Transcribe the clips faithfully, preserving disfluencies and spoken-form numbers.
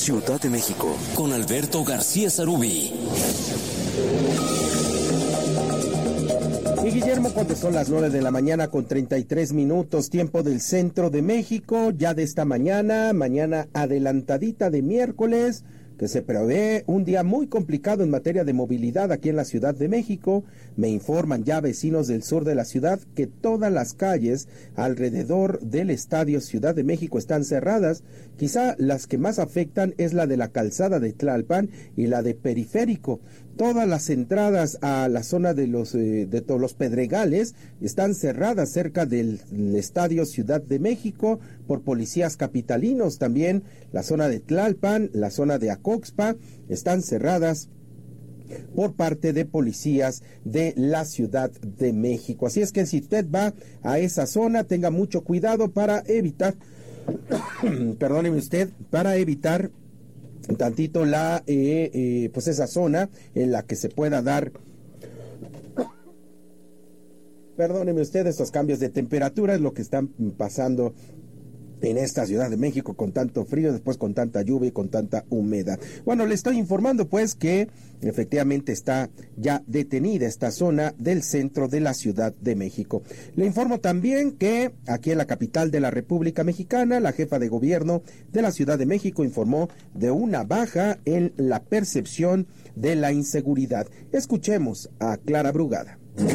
Ciudad de México, con Alberto García Zarubi. Y Guillermo, cuando son las nueve de la mañana con treinta y tres minutos, tiempo del centro de México, ya de esta mañana, mañana adelantadita de miércoles, que se prevé un día muy complicado en materia de movilidad aquí en la Ciudad de México. Me informan ya vecinos del sur de la ciudad que todas las calles alrededor del Estadio Ciudad de México están cerradas. Quizá las que más afectan es la de la calzada de Tlalpan y la de Periférico. Todas las entradas a la zona de los eh, de todos los Pedregales están cerradas cerca del, del Estadio Ciudad de México por policías capitalinos. También la zona de Tlalpan, la zona de Acoxpa están cerradas por parte de policías de la Ciudad de México. Así es que si usted va a esa zona, tenga mucho cuidado para evitar, perdóneme usted, para evitar tantito la eh, eh, pues esa zona en la que se pueda dar, perdóneme usted, estos cambios de temperatura es lo que están pasando en esta Ciudad de México con tanto frío, después con tanta lluvia y con tanta humedad. Bueno, le estoy informando pues que efectivamente está ya detenida esta zona del centro de la Ciudad de México. Le informo también que aquí en la capital de la República Mexicana, la jefa de gobierno de la Ciudad de México informó de una baja en la percepción de la inseguridad. Escuchemos a Clara Brugada.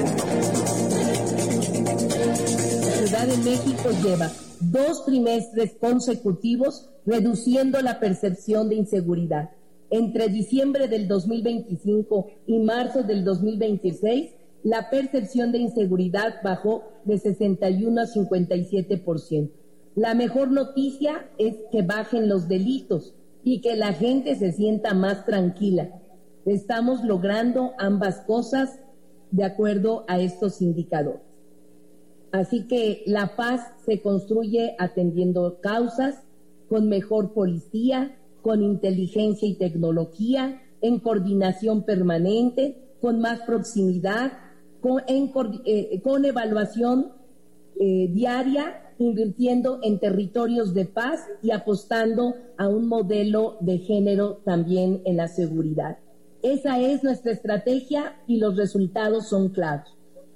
La Ciudad de México lleva dos trimestres consecutivos reduciendo la percepción de inseguridad. Entre diciembre del dos mil veinticinco y marzo del dos mil veintiséis, la percepción de inseguridad bajó de sesenta y uno a cincuenta y siete por ciento. La mejor noticia es que bajen los delitos y que la gente se sienta más tranquila. Estamos logrando ambas cosas de acuerdo a estos indicadores. Así que la paz se construye atendiendo causas, con mejor policía, con inteligencia y tecnología, en coordinación permanente, con más proximidad, con, en, eh, con evaluación eh, diaria, invirtiendo en territorios de paz y apostando a un modelo de género también en la seguridad. Esa es nuestra estrategia y los resultados son claros.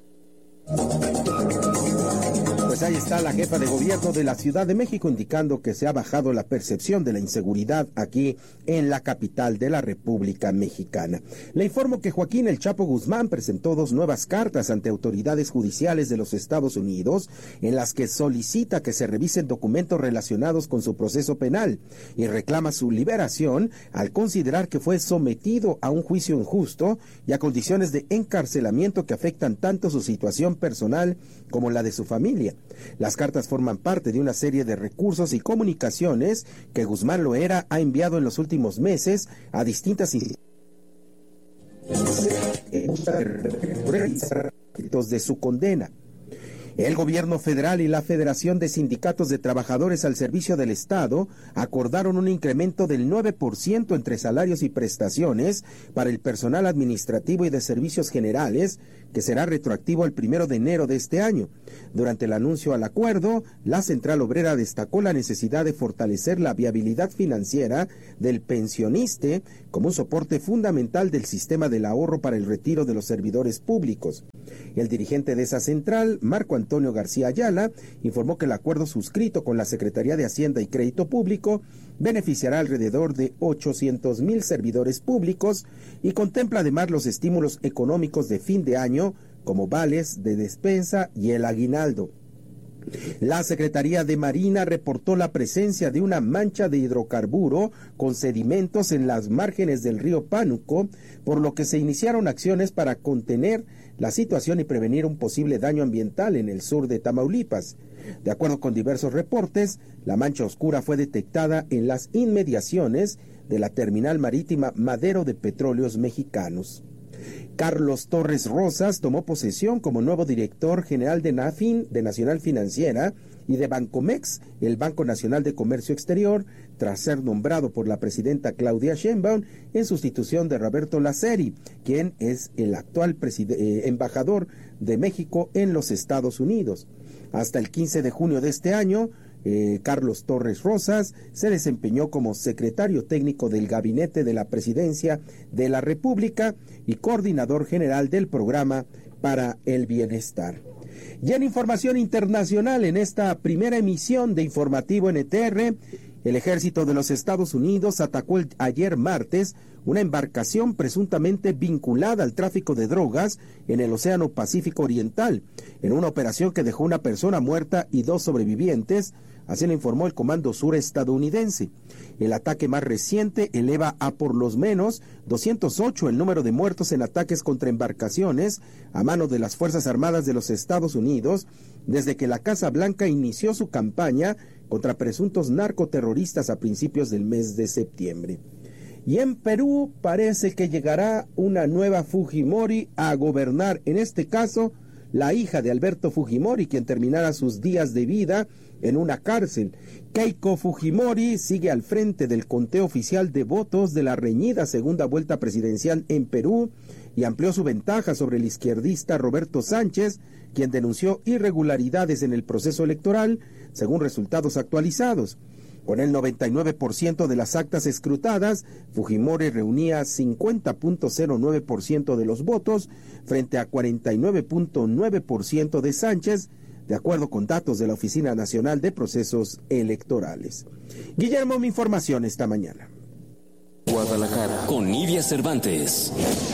Pues ahí está la jefa de gobierno de la Ciudad de México indicando que se ha bajado la percepción de la inseguridad aquí en la capital de la República Mexicana. Le informo que Joaquín El Chapo Guzmán presentó dos nuevas cartas ante autoridades judiciales de los Estados Unidos en las que solicita que se revisen documentos relacionados con su proceso penal y reclama su liberación al considerar que fue sometido a un juicio injusto y a condiciones de encarcelamiento que afectan tanto su situación personal como la de su familia. Las cartas forman parte de una serie de recursos y comunicaciones que Guzmán Loera ha enviado en los últimos meses a distintas instituciones de su condena. El gobierno federal y la Federación de Sindicatos de Trabajadores al Servicio del Estado acordaron un incremento del nueve por ciento entre salarios y prestaciones para el personal administrativo y de servicios generales, que será retroactivo al primero de enero de este año. Durante el anuncio al acuerdo, la Central Obrera destacó la necesidad de fortalecer la viabilidad financiera del pensionista como un soporte fundamental del sistema del ahorro para el retiro de los servidores públicos. El dirigente de esa central, Marco Antonio García Ayala, informó que el acuerdo suscrito con la Secretaría de Hacienda y Crédito Público beneficiará alrededor de ochocientos mil servidores públicos y contempla además los estímulos económicos de fin de año como vales de despensa y el aguinaldo. La Secretaría de Marina reportó la presencia de una mancha de hidrocarburo con sedimentos en las márgenes del río Pánuco, por lo que se iniciaron acciones para contener la situación y prevenir un posible daño ambiental en el sur de Tamaulipas. De acuerdo con diversos reportes, la mancha oscura fue detectada en las inmediaciones de la terminal marítima Madero de Petróleos Mexicanos. Carlos Torres Rosas tomó posesión como nuevo director general de NAFIN, de Nacional Financiera, y de Bancomex, el Banco Nacional de Comercio Exterior, tras ser nombrado por la presidenta Claudia Sheinbaum en sustitución de Roberto Laceri, quien es el actual eh, embajador de México en los Estados Unidos. Hasta el quince de junio de este año, eh, Carlos Torres Rosas se desempeñó como secretario técnico del Gabinete de la Presidencia de la República y coordinador general del Programa para el Bienestar. Y en información internacional, en esta primera emisión de Informativo N T R, el ejército de los Estados Unidos atacó el, ayer martes una embarcación presuntamente vinculada al tráfico de drogas en el Océano Pacífico Oriental, en una operación que dejó una persona muerta y dos sobrevivientes, así lo informó el Comando Sur estadounidense. El ataque más reciente eleva a por lo menos doscientos ocho el número de muertos en ataques contra embarcaciones a manos de las Fuerzas Armadas de los Estados Unidos desde que la Casa Blanca inició su campaña contra presuntos narcoterroristas a principios del mes de septiembre. Y en Perú parece que llegará una nueva Fujimori a gobernar, en este caso la hija de Alberto Fujimori, quien terminará sus días de vida en una cárcel. Keiko Fujimori sigue al frente del conteo oficial de votos de la reñida segunda vuelta presidencial en Perú y amplió su ventaja sobre el izquierdista Roberto Sánchez, quien denunció irregularidades en el proceso electoral, según resultados actualizados. Con el noventa y nueve por ciento de las actas escrutadas, Fujimori reunía cincuenta punto cero nueve por ciento de los votos frente a cuarenta y nueve punto nueve por ciento de Sánchez, de acuerdo con datos de la Oficina Nacional de Procesos Electorales. Guillermo, mi información esta mañana. Guadalajara, con Nidia Cervantes.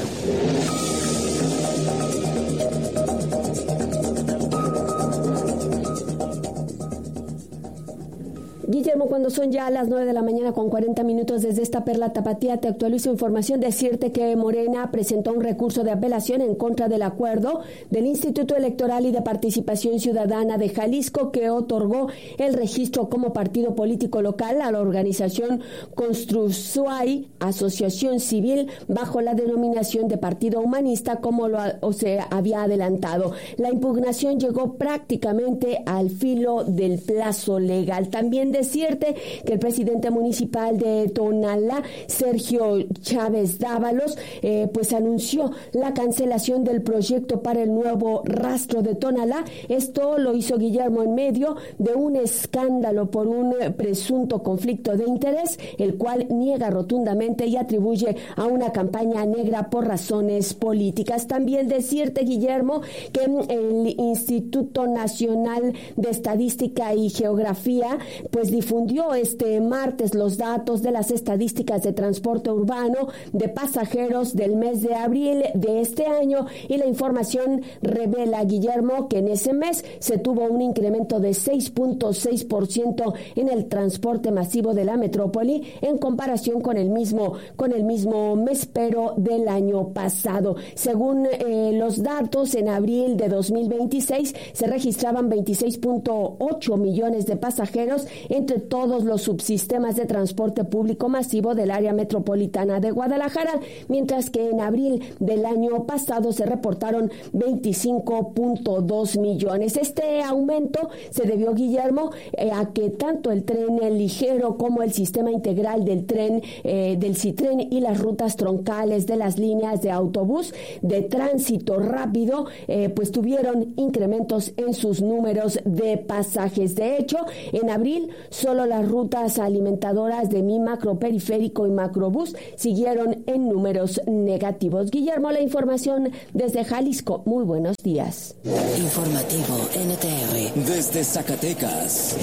Guillermo, cuando son ya las nueve de la mañana con cuarenta minutos desde esta perla tapatía, te actualizo información. Decirte que Morena presentó un recurso de apelación en contra del acuerdo del Instituto Electoral y de Participación Ciudadana de Jalisco, que otorgó el registro como partido político local a la organización Construsuay, Asociación Civil, bajo la denominación de Partido Humanista, como lo o se había adelantado. La impugnación llegó prácticamente al filo del plazo legal. También decirte que el presidente municipal de Tonalá, Sergio Chávez Dávalos, eh, pues anunció la cancelación del proyecto para el nuevo rastro de Tonalá. Esto lo hizo Guillermo en medio de un escándalo por un presunto conflicto de interés, el cual niega rotundamente y atribuye a una campaña negra por razones políticas. También decirte, Guillermo, que el Instituto Nacional de Estadística y Geografía pues difundió este martes los datos de las estadísticas de transporte urbano de pasajeros del mes de abril de este año, y la información revela, Guillermo, que en ese mes se tuvo un incremento de seis punto seis por ciento en el transporte masivo de la metrópoli en comparación con el mismo con el mismo mes pero del año pasado. Según eh, los datos, en abril de dos mil veintiséis se registraban veintiséis punto ocho millones de pasajeros entre todos los subsistemas de transporte público masivo del área metropolitana de Guadalajara, mientras que en abril del año pasado se reportaron veinticinco punto dos millones. Este aumento se debió, Guillermo, eh, a que tanto el tren el ligero como el sistema integral del tren, eh, del Citren y las rutas troncales de las líneas de autobús de tránsito rápido, eh, pues tuvieron incrementos en sus números de pasajes. De hecho, en abril solo las rutas alimentadoras de Mi Macro Periférico y Macrobús siguieron en números negativos. Guillermo, la información desde Jalisco. Muy buenos días. Informativo N T R desde Zacatecas.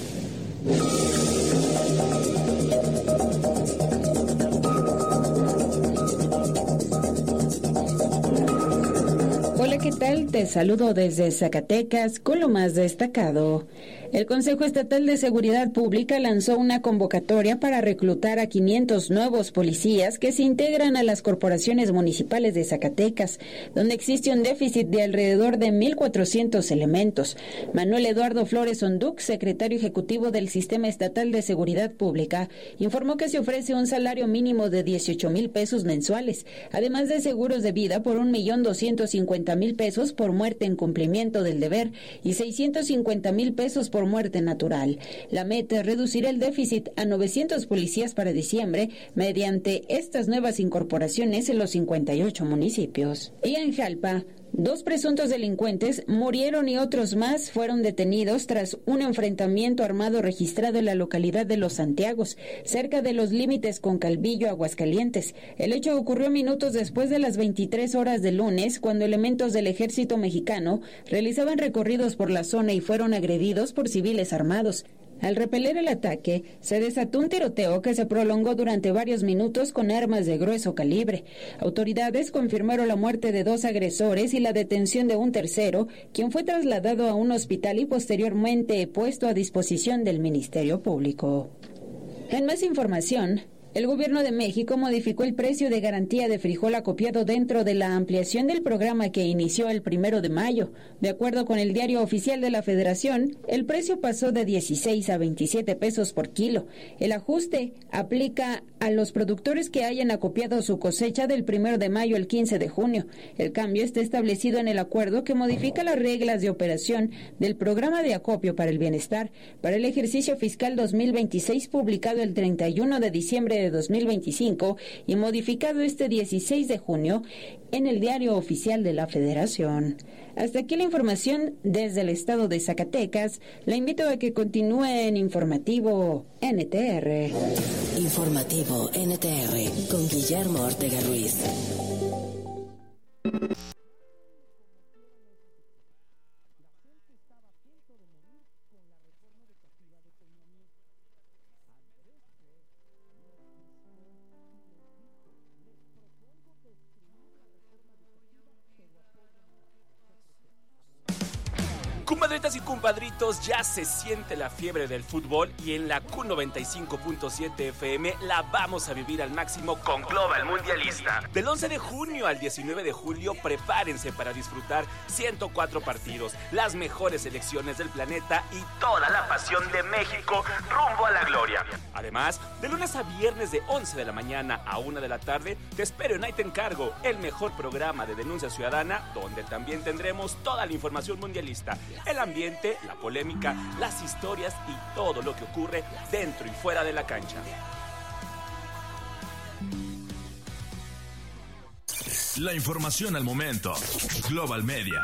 Hola, ¿qué tal? Te saludo desde Zacatecas con lo más destacado. El Consejo Estatal de Seguridad Pública lanzó una convocatoria para reclutar a quinientos nuevos policías que se integran a las corporaciones municipales de Zacatecas, donde existe un déficit de alrededor de mil cuatrocientos elementos. Manuel Eduardo Flores Onduc, secretario ejecutivo del Sistema Estatal de Seguridad Pública, informó que se ofrece un salario mínimo de dieciocho mil pesos mensuales, además de seguros de vida por un millón doscientos cincuenta mil pesos por muerte en cumplimiento del deber y seiscientos cincuenta mil pesos por muerte natural. La meta es reducir el déficit a novecientos policías para diciembre mediante estas nuevas incorporaciones en los cincuenta y ocho municipios. Y en Jalpa, Dos presuntos delincuentes murieron y otros más fueron detenidos tras un enfrentamiento armado registrado en la localidad de Los Santiagos, cerca de los límites con Calvillo, Aguascalientes. El hecho ocurrió minutos después de las veintitrés horas del lunes, cuando elementos del ejército mexicano realizaban recorridos por la zona y fueron agredidos por civiles armados. Al repeler el ataque, se desató un tiroteo que se prolongó durante varios minutos con armas de grueso calibre. Autoridades confirmaron la muerte de dos agresores y la detención de un tercero, quien fue trasladado a un hospital y posteriormente puesto a disposición del Ministerio Público. En más información, el Gobierno de México modificó el precio de garantía de frijol acopiado dentro de la ampliación del programa que inició el primero de mayo. De acuerdo con el Diario Oficial de la Federación, el precio pasó de dieciséis a veintisiete pesos por kilo. El ajuste aplica a los productores que hayan acopiado su cosecha del primero de mayo al quince de junio. El cambio está establecido en el acuerdo que modifica las reglas de operación del programa de acopio para el bienestar para el ejercicio fiscal dos mil veintiséis, publicado el treinta y uno de diciembre de dos mil veinticinco y modificado este dieciséis de junio en el Diario Oficial de la Federación. Hasta aquí la información desde el estado de Zacatecas. La invito a que continúe en Informativo N T R. Informativo N T R con Guillermo Ortega Ruiz. Compadritas y compadritos, ya se siente la fiebre del fútbol y en la Q noventa y cinco punto siete F M la vamos a vivir al máximo con Global Mundialista. Del once de junio al diecinueve de julio, prepárense para disfrutar ciento cuatro partidos, las mejores selecciones del planeta y toda la pasión de México rumbo a la gloria. Además, de lunes a viernes de once de la mañana a una de la tarde, te espero en Ahí Te Encargo, el mejor programa de denuncia ciudadana, donde también tendremos toda la información mundialista, el ambiente, la polémica, las historias y todo lo que ocurre dentro y fuera de la cancha. La información al momento. Global Media.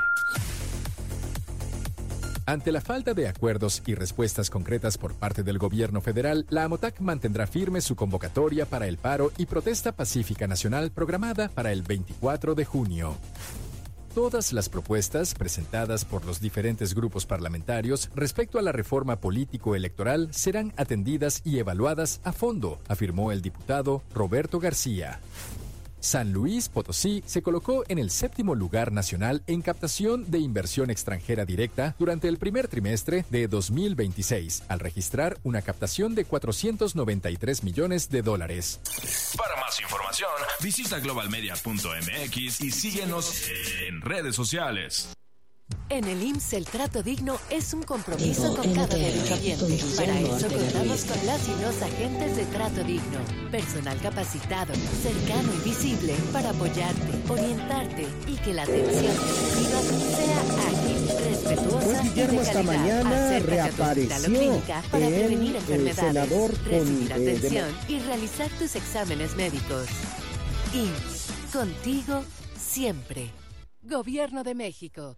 Ante la falta de acuerdos y respuestas concretas por parte del gobierno federal, la AMOTAC mantendrá firme su convocatoria para el paro y protesta pacífica nacional programada para el veinticuatro de junio. Todas las propuestas presentadas por los diferentes grupos parlamentarios respecto a la reforma político-electoral serán atendidas y evaluadas a fondo, afirmó el diputado Roberto García. San Luis Potosí se colocó en el séptimo lugar nacional en captación de inversión extranjera directa durante el primer trimestre de dos mil veintiséis, al registrar una captación de cuatrocientos noventa y tres millones de dólares. Para más información, visita global media punto m x y síguenos en redes sociales. En el I M S S el trato digno es un compromiso con cada derechohabiente. Para eso contamos con las y los agentes de trato digno. Personal capacitado, cercano y visible para apoyarte, orientarte y que la atención que recibas sea ágil, respetuosa pues Guillermo y de esta calidad. mañana reapareció para el, prevenir el enfermedades, senador recibir con, eh, atención de... y realizar tus exámenes médicos. I M S S, contigo siempre. Gobierno de México.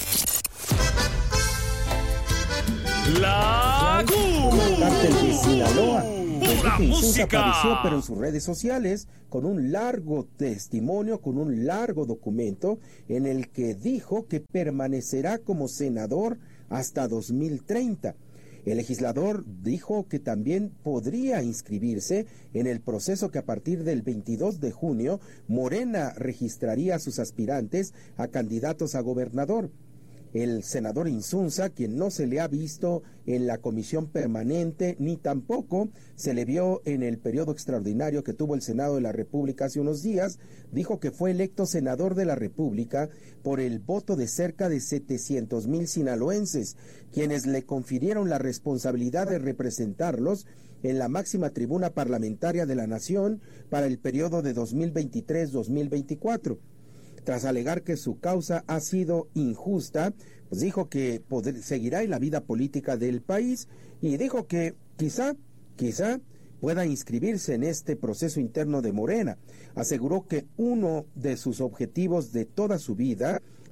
La Q. Cártel de Sinaloa. Pura música. Apareció, pero en sus redes sociales, con un largo testimonio, con un largo documento, en el que dijo que permanecerá como senador hasta dos mil treinta. El legislador dijo que también podría inscribirse en el proceso que a partir del veintidós de junio Morena registraría a sus aspirantes a candidatos a gobernador. El senador Insunza, quien no se le ha visto en la comisión permanente, ni tampoco se le vio en el periodo extraordinario que tuvo el Senado de la República hace unos días, dijo que fue electo senador de la República por el voto de cerca de setecientos mil sinaloenses, quienes le confirieron la responsabilidad de representarlos en la máxima tribuna parlamentaria de la nación para el periodo de dos mil veintitrés a dos mil veinticuatro. Tras alegar que su causa ha sido injusta, pues dijo que poder, seguirá en la vida política del país y dijo que quizá, quizá pueda inscribirse en este proceso interno de Morena. Aseguró que uno de sus objetivos de toda su vida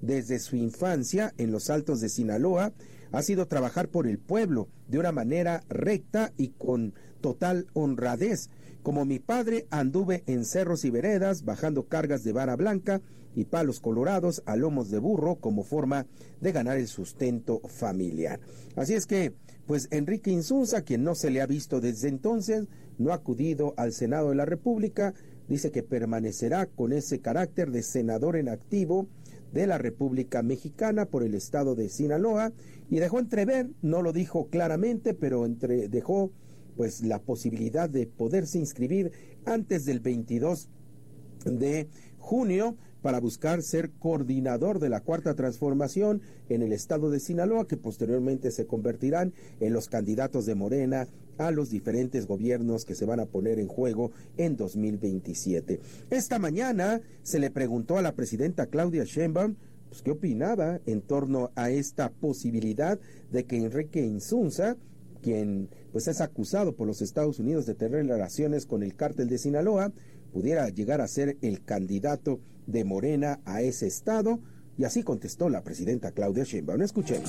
desde su infancia en los Altos de Sinaloa ha sido trabajar por el pueblo de una manera recta y con total honradez. Como mi padre, anduve en cerros y veredas, bajando cargas de vara blanca y palos colorados a lomos de burro como forma de ganar el sustento familiar. Así es que, pues Enrique Insunza, quien no se le ha visto desde entonces, no ha acudido al Senado de la República, dice que permanecerá con ese carácter de senador en activo de la República Mexicana por el estado de Sinaloa, y dejó entrever, no lo dijo claramente, pero entre, dejó pues la posibilidad de poderse inscribir antes del veintidós de junio para buscar ser coordinador de la Cuarta Transformación en el estado de Sinaloa, que posteriormente se convertirán en los candidatos de Morena a los diferentes gobiernos que se van a poner en juego en dos mil veintisiete. Esta mañana se le preguntó a la presidenta Claudia Sheinbaum pues, qué opinaba en torno a esta posibilidad de que Enrique Insunza, quien pues es acusado por los Estados Unidos de tener relaciones con el cártel de Sinaloa, pudiera llegar a ser el candidato de Morena a ese estado, y así contestó la presidenta Claudia Sheinbaum. Escuchemos.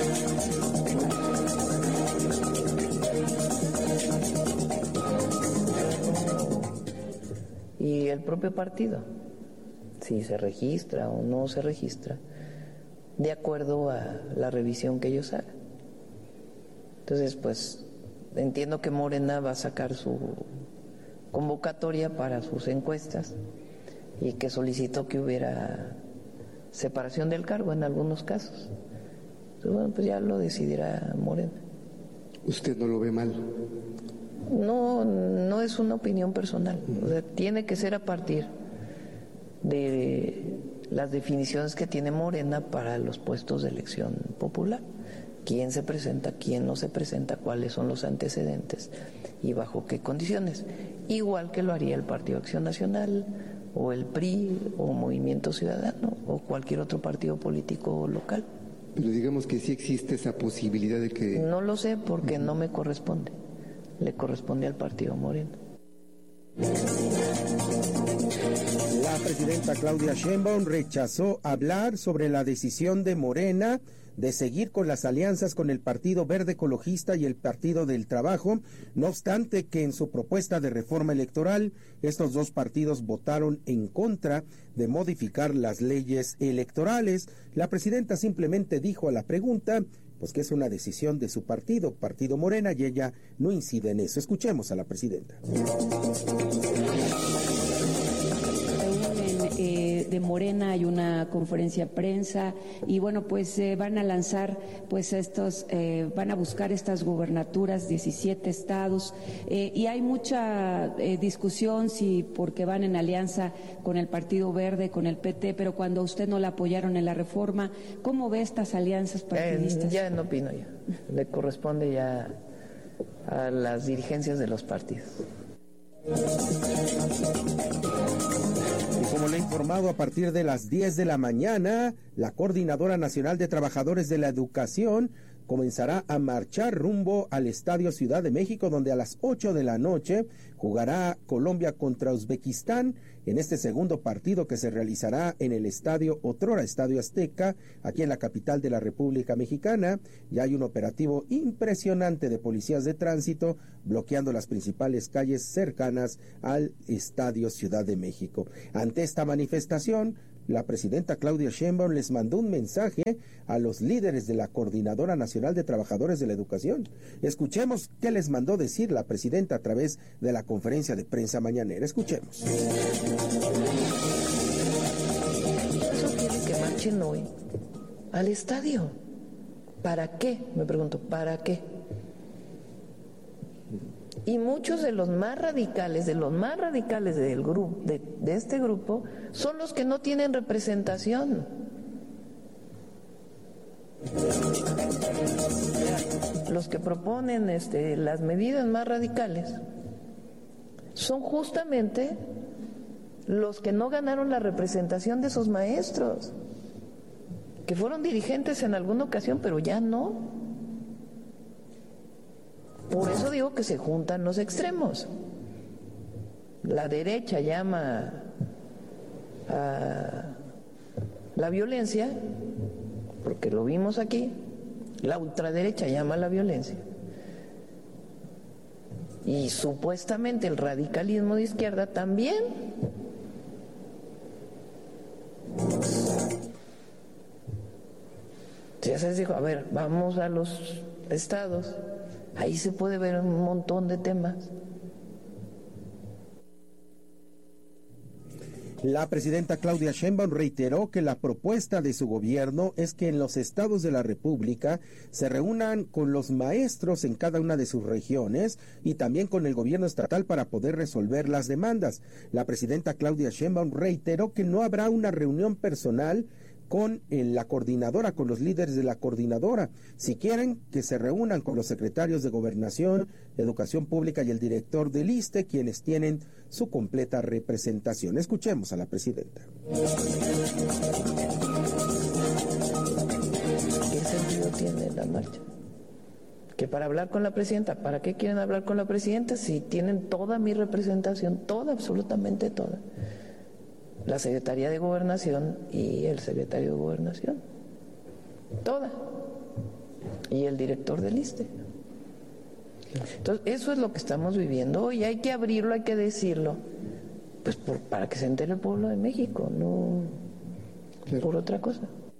Y el propio partido, si se registra o no se registra, de acuerdo a la revisión que ellos hagan. Entonces, pues, entiendo que Morena va a sacar su convocatoria para sus encuestas y que solicitó que hubiera separación del cargo en algunos casos. Entonces, bueno, pues ya lo decidirá Morena. ¿Usted no lo ve mal? No, no es una opinión personal. O sea, tiene que ser a partir de las definiciones que tiene Morena para los puestos de elección popular. Quién se presenta, quién no se presenta, cuáles son los antecedentes y bajo qué condiciones. Igual que lo haría el Partido Acción Nacional o el P R I o Movimiento Ciudadano o cualquier otro partido político local. Pero digamos que sí existe esa posibilidad de que... No lo sé porque no me corresponde. Le corresponde al Partido Morena. La presidenta Claudia Sheinbaum rechazó hablar sobre la decisión de Morena de seguir con las alianzas con el Partido Verde Ecologista y el Partido del Trabajo, no obstante que en su propuesta de reforma electoral estos dos partidos votaron en contra de modificar las leyes electorales. La presidenta simplemente dijo a la pregunta pues que es una decisión de su partido, Partido Morena, y ella no incide en eso. Escuchemos a la presidenta. Eh, de Morena hay una conferencia de prensa y bueno, pues eh, van a lanzar pues estos, eh, van a buscar estas gubernaturas, diecisiete estados, eh, y hay mucha eh, discusión si porque van en alianza con el Partido Verde, con el P T, pero cuando usted no la apoyaron en la reforma, ¿cómo ve estas alianzas partidistas? Eh, ya no opino yo, le corresponde ya a las dirigencias de los partidos. Y como le he informado, a partir de las diez de la mañana, la Coordinadora Nacional de Trabajadores de la Educación comenzará a marchar rumbo al Estadio Ciudad de México, donde a las ocho de la noche jugará Colombia contra Uzbekistán en este segundo partido que se realizará en el Estadio otrora Estadio Azteca, aquí en la capital de la República Mexicana. Ya hay un operativo impresionante de policías de tránsito bloqueando las principales calles cercanas al Estadio Ciudad de México. Ante esta manifestación, la presidenta Claudia Sheinbaum les mandó un mensaje a los líderes de la Coordinadora Nacional de Trabajadores de la Educación. Escuchemos qué les mandó decir la presidenta a través de la conferencia de prensa mañanera. Escuchemos. Eso quiere que marchen hoy al estadio. ¿Para qué? Me pregunto, ¿para qué? Y muchos de los más radicales, de los más radicales del grupo, de, de este grupo, son los que no tienen representación. Los que proponen este, las medidas más radicales son justamente los que no ganaron la representación de esos maestros, que fueron dirigentes en alguna ocasión, pero ya no. Por eso digo que se juntan los extremos. La derecha llama a la violencia, porque lo vimos aquí, la ultraderecha llama a la violencia, y supuestamente el radicalismo de izquierda también. Ya se les dijo, a ver, vamos a los estados, ahí se puede ver un montón de temas. La presidenta Claudia Sheinbaum reiteró que la propuesta de su gobierno es que en los estados de la República se reúnan con los maestros en cada una de sus regiones y también con el gobierno estatal para poder resolver las demandas. La presidenta Claudia Sheinbaum reiteró que no habrá una reunión personal con la coordinadora, con los líderes de la coordinadora. Si quieren, que se reúnan con los secretarios de Gobernación, Educación Pública y el director del I S S S T E, quienes tienen su completa representación. Escuchemos a la presidenta. ¿Qué sentido tiene la marcha? Que para hablar con la presidenta, ¿para qué quieren hablar con la presidenta si tienen toda mi representación, toda, absolutamente toda? La Secretaría de Gobernación y el secretario de Gobernación, toda, y el director del I S S S T E. Entonces, eso es lo que estamos viviendo hoy, hay que abrirlo, hay que decirlo, pues por, para que se entere el pueblo de México, no claro. Por otra cosa.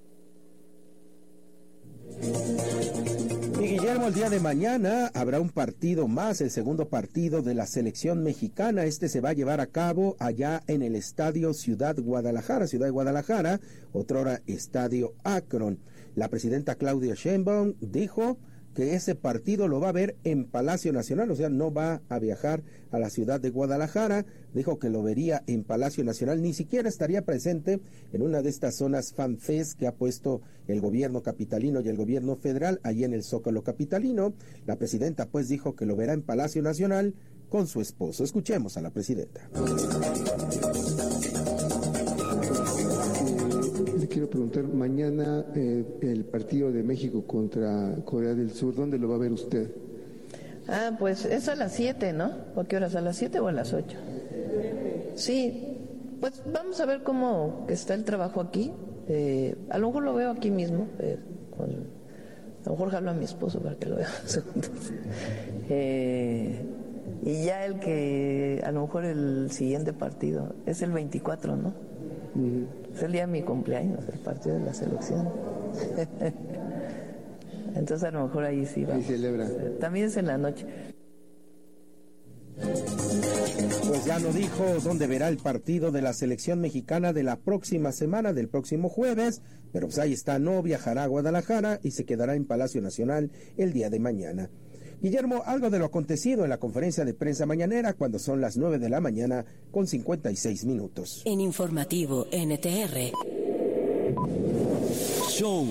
Y Guillermo, el día de mañana habrá un partido más, el segundo partido de la selección mexicana. Este se va a llevar a cabo allá en el Estadio Ciudad Guadalajara, Ciudad de Guadalajara, otrora Estadio Akron. La presidenta Claudia Sheinbaum dijo que ese partido lo va a ver en Palacio Nacional, o sea, no va a viajar a la ciudad de Guadalajara. Dijo que lo vería en Palacio Nacional, ni siquiera estaría presente en una de estas zonas FanFest que ha puesto el gobierno capitalino y el gobierno federal allí en el Zócalo capitalino. La presidenta pues dijo que lo verá en Palacio Nacional con su esposo. Escuchemos a la presidenta. Le quiero preguntar, mañana eh, el partido de México contra Corea del Sur, ¿dónde lo va a ver usted? Ah, pues es a las siete, ¿no? ¿A qué horas? ¿A las siete o a las ocho? Sí, pues vamos a ver cómo está el trabajo aquí. Eh, a lo mejor lo veo aquí mismo, eh, con, a lo mejor hablo a mi esposo para que lo vea juntos. Eh, y ya el que, a lo mejor el siguiente partido, es el veinticuatro, ¿no? Uh-huh. Es el día de mi cumpleaños, el partido de la selección. Entonces a lo mejor ahí sí va. Y celebra. También es en la noche. Pues ya no dijo dónde verá el partido de la selección mexicana de la próxima semana, del próximo jueves, pero pues ahí está, no viajará a Guadalajara y se quedará en Palacio Nacional el día de mañana. Guillermo, algo de lo acontecido en la conferencia de prensa mañanera cuando son las nueve de la mañana con cincuenta y seis minutos. En Informativo N T R. Show.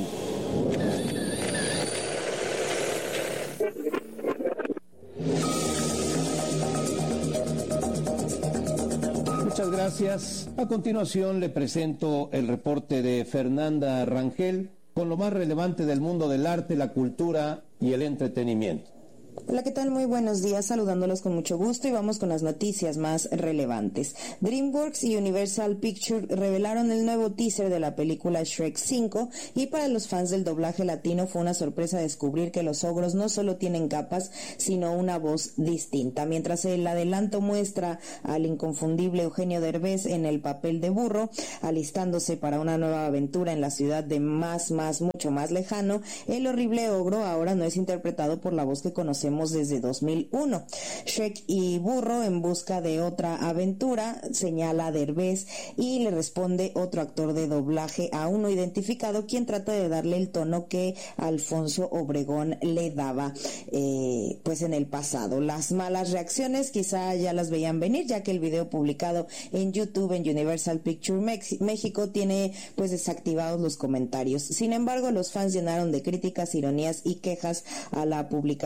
Muchas gracias. A continuación le presento el reporte de Fernanda Rangel con lo más relevante del mundo del arte, la cultura y el entretenimiento. Hola, ¿qué tal? Muy buenos días, saludándolos con mucho gusto y vamos con las noticias más relevantes. DreamWorks y Universal Pictures revelaron el nuevo teaser de la película Shrek cinco y para los fans del doblaje latino fue una sorpresa descubrir que los ogros no solo tienen capas, sino una voz distinta. Mientras el adelanto muestra al inconfundible Eugenio Derbez en el papel de burro, alistándose para una nueva aventura en la ciudad de más, más, mucho más lejano, el horrible ogro ahora no es interpretado por la voz que conocemos desde dos mil uno. Shrek y burro en busca de otra aventura, señala Derbez, y le responde otro actor de doblaje aún no identificado, quien trata de darle el tono que Alfonso Obregón le daba eh, pues en el pasado. Las malas reacciones quizá ya las veían venir, ya que el video publicado en YouTube en Universal Pictures Mex- México tiene pues desactivados los comentarios. Sin embargo, los fans llenaron de críticas, ironías y quejas a la publicación oficial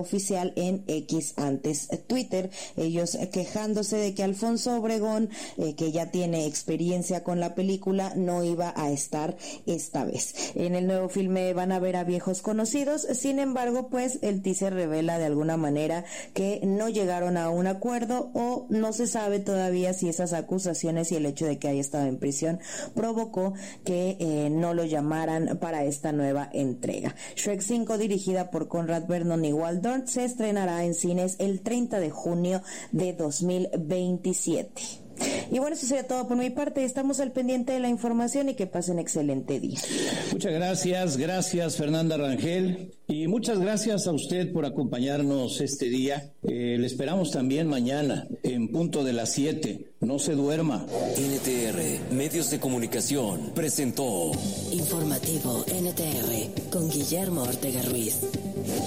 oficial en X, antes Twitter, ellos quejándose de que Alfonso Obregón, eh, que ya tiene experiencia con la película, no iba a estar esta vez. En el nuevo filme van a ver a viejos conocidos, sin embargo, pues el teaser revela de alguna manera que no llegaron a un acuerdo o no se sabe todavía si esas acusaciones y el hecho de que haya estado en prisión provocó que eh, no lo llamaran para esta nueva entrega. Shrek cinco, dirigida por Conrad Vernon y Walt Dorn, se estrenará en cines el treinta de junio de dos mil veintisiete. Y bueno, eso sería todo por mi parte. Estamos al pendiente de la información y que pasen excelente día. Muchas gracias, gracias Fernanda Rangel, y muchas gracias a usted por acompañarnos este día. Eh, le esperamos también mañana en punto de las siete. No se duerma. N T R, Medios de Comunicación, presentó Informativo N T R con Guillermo Ortega Ruiz.